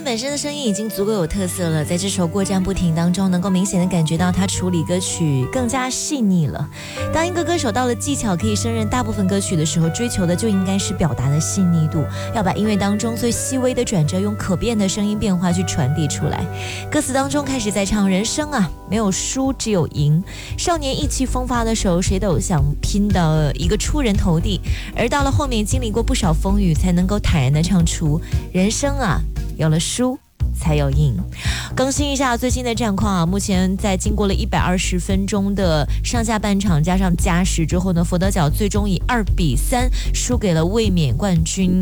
本身的声音已经足够有特色了，在这首过站不停当中，能够明显的感觉到他处理歌曲更加细腻了。当一个歌手到了技巧可以胜任大部分歌曲的时候，追求的就应该是表达的细腻度，要把音乐当中最细微的转折用可变的声音变化去传递出来。歌词当中开始在唱人生啊，没有输只有赢，少年意气风发的时候，谁都想拼到一个出人头地，而到了后面经历过不少风雨，才能够坦然的唱出人生啊，有了输才有赢。更新一下最新的战况啊，目前在经过了120分钟的上下半场加上加时之后呢，佛得角最终以2-3输给了卫冕冠军